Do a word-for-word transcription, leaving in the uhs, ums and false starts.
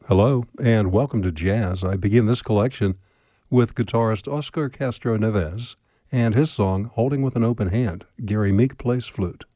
Hello, and welcome to Jazz. I begin this collection with guitarist Oscar Castro Neves and his song Holding with an Open Hand. Gary Meek plays flute.